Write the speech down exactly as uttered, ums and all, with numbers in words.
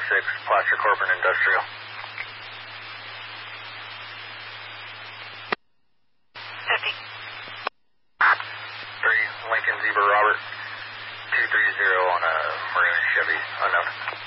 six, Placer Corp and Industrial. fifty. three, Lincoln Zebra Robert, two three zero on a Maroon Chevy, unknown.